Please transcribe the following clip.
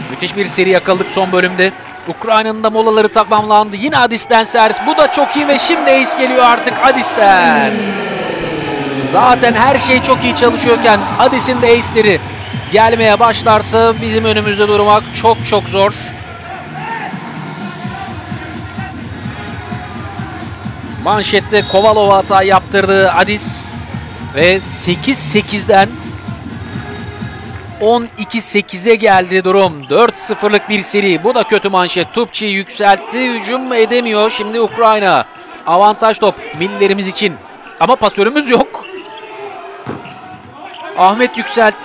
Müthiş bir seri yakaladık son bölümde. Ukrayna'nın da molaları tamamlandı. Yine Adis'ten servis. Bu da çok iyi ve şimdi ace geliyor artık Adis'ten. Zaten her şey çok iyi çalışıyorken Adis'in de ace'leri gelmeye başlarsa bizim önümüzde durmak çok çok zor. Manşette Kovalova hata yaptırdı Adis. Ve 8-8'den 12-8'e geldi durum. 4-0'lık bir seri. Bu da kötü manşet. Tupçi yükseltti. Hücum edemiyor. Şimdi Ukrayna. Avantaj top millerimiz için. Ama pasörümüz yok. Ahmet yükseltti.